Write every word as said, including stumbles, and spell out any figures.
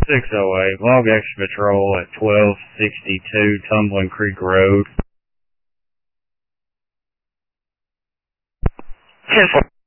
six oh eight, log extra patrol at twelve sixty-two Tumbling Creek Road. ten four.